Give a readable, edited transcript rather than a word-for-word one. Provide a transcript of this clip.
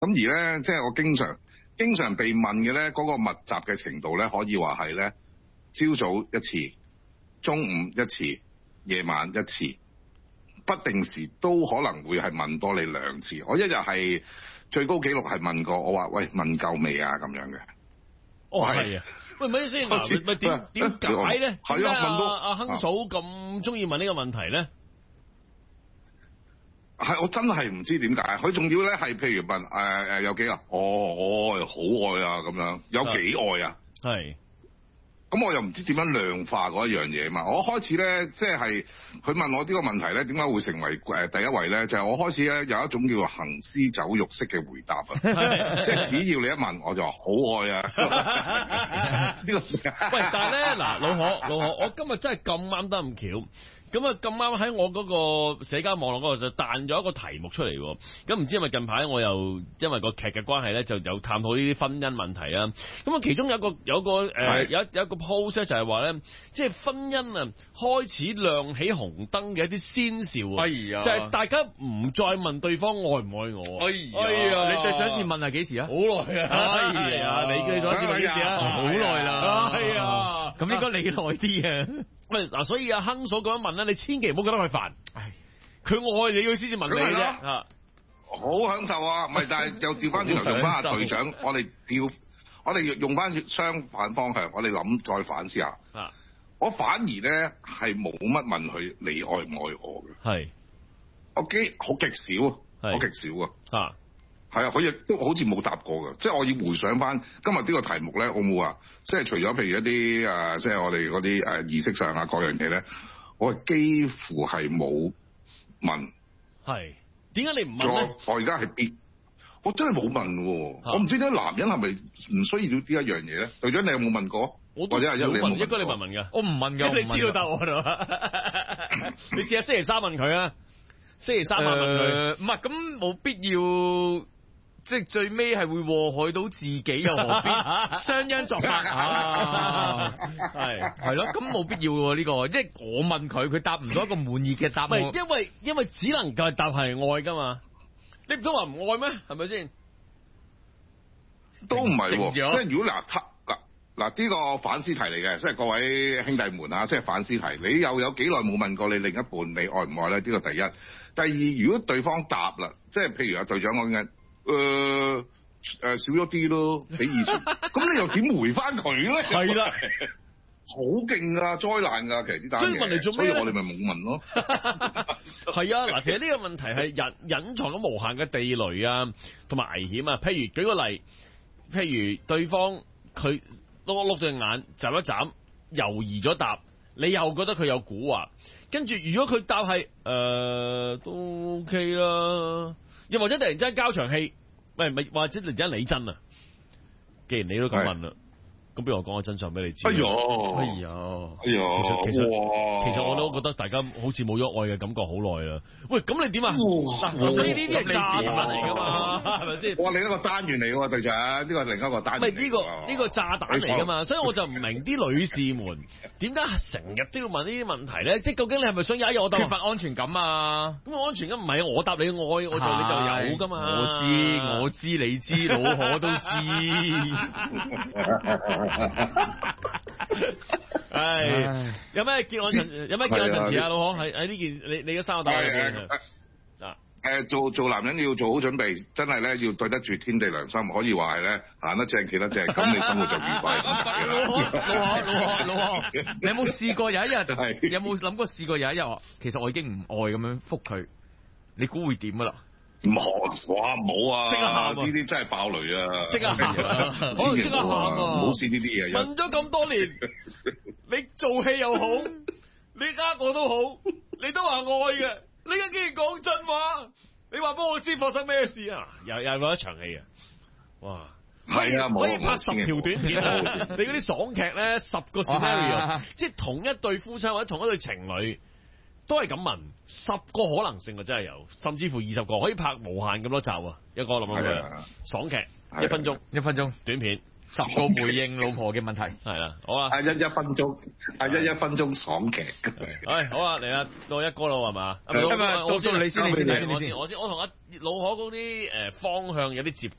咁而咧，即係我經常被問嘅咧，嗰個密集嘅程度咧，可以話係咧，朝早一次，中午一次，夜晚一次，不定時都可能會係問多你2次。我一日係最高紀錄係問過我話，喂，問夠未啊？咁樣嘅。 哦，係啊。喂，咪先嗱，咪點解咧？ 係啊，問到阿亨嫂咁中意問呢個問題咧？ 係，我真係唔知點解。佢仲要咧係譬如問有幾啊？哦，好愛啊咁樣，有幾愛啊？ 係。 咁我又唔知點樣量化嗰一樣嘢嘛。我開始咧，即係佢問我呢個問題咧，點解會成為第一位咧？就係我開始咧有一種叫做行屍走肉式嘅回答啊！即係只要你一問，我就話好愛啊！呢個喂，但係咧嗱，老何，我今日真係咁啱得咁巧。咁啊咁啱喺我嗰個社交網絡嗰度就彈咗一個題目出嚟喎，咁唔知係咪近排我又因為個劇嘅關係咧，就有探討呢啲婚姻問題啊。咁啊其中有一個 post 咧就係話咧，即係婚姻啊開始亮起紅燈嘅一啲先兆啊，就係大家唔再問對方愛唔愛我。 哎呀，你對上一次問係幾時啊？ 好耐啊！哎呀，你對上一次問幾時啊？好耐啦。係啊， 咁應該你耐啲啊。 喂，嗱，所以阿亨嫂咁樣問咧，你千祈唔好覺得佢煩。唉，佢愛你，佢先至問你啫。啊， 好享受啊！唔係，但係又調翻轉頭用翻阿隊長，我哋用翻相反方向，我哋諗再反思下。 啊， 我反而咧係冇乜問佢你愛唔愛我嘅。 係， 我好極少啊，我極少啊。 啊。 係啊，佢亦都好似冇答過㗎。即係我要回想翻今日呢個題目咧，我冇話，即係除咗譬如一啲即係我哋嗰啲儀式上啊各樣嘢咧，我係幾乎係冇問。 係點解你唔問咧？ 我而家係我真係冇問喎。我唔知啲男人係咪唔需要呢一樣嘢咧？隊長你有冇問過？ 或者係你問？應該你問㗎。我唔問㗎。你知道答案啊？你試下星期三問佢啊！星期三問佢， 唔係咁冇必要。即係最尾係會禍害到自己，又何必雙因作法啊？係咯，咁冇必要喎呢個。即係我問佢，佢答唔到一個滿意嘅答案。 唔係因為只能夠答係愛㗎嘛。你唔通話唔愛咩？係咪先？ 都唔係喎。即係如果嗱呢個反思題嚟嘅，即係各位兄弟們啊，即係反思題。你又有幾耐冇問過你另一半你愛唔愛咧？呢個第一。第二，如果對方答啦，即係譬如阿隊長講緊。少咗啲咯，比以前。咁你又點回翻佢咧？ 係啦， 好勁噶，災難噶，其實啲單嘢。 所以問嚟做咩？ 所以我哋咪冇問咯。 係啊，嗱，其實呢個問題係隱藏咗無限嘅地雷啊，同埋危險啊。譬如舉個例，譬如對方佢碌對眼，眨一眨，猶豫咗答，你又覺得佢有蠱惑，跟住如果佢答係都 OK 啦。又或者突然之間交場戲，或者突然之間你真啊！既然你都咁問啦，咁不如我講個真相俾你知。 哎呀， 其實我都覺得大家好似冇咗愛嘅感覺好耐啦。喂，咁你點啊？所以呢啲係炸彈嚟噶嘛，係咪先？ 哇，另一個單元嚟嘅喎，隊長，呢個係另一個單元。 呢個炸彈嚟噶嘛，所以我就唔明啲女士們點解成日都要問呢啲問題咧？即係究竟你係咪想有一日我缺乏安全感啊？咁安全感唔係我答你愛，我做你就有噶嘛？ 我知，你知，老何都知。 唉，有咩結案陳詞啊，老何喺呢件你嘅三個答案入邊做男人要做好準備，真係咧要對得住天地良心，可以話係咧行得正企得正，咁你生活就愉快。 老何，你有冇試過有一日？有冇諗過試過有一日？其實我已經唔愛咁樣覆佢，你估會點噶啦？ 唔好哇，冇啊！ 即刻喊啊！ 呢啲真係爆雷啊！ 即刻喊啊！可能即刻喊啊！ 唔好試呢啲嘢。 問咗咁多年，你做戲又好，你我都好，你都話愛嘅，你而家竟然講真話，你話俾我知發生咩事啊？又係一場戲啊！哇！ 係啊， 可以拍10條短片啊！你嗰啲爽劇咧，10個 scenario，即係同一對夫妻或者同一對情侶。都係咁問，10個可能性啊，真係有，甚至乎20個可以拍無限咁多集啊！一個諗佢爽劇，1分鐘短片，10個回應老婆嘅問題，係啦，好啊， 一分鐘爽劇， 好啊，嚟啦，到一哥啦係嘛？ 我先，你先， 我同阿老何嗰啲方向有啲接近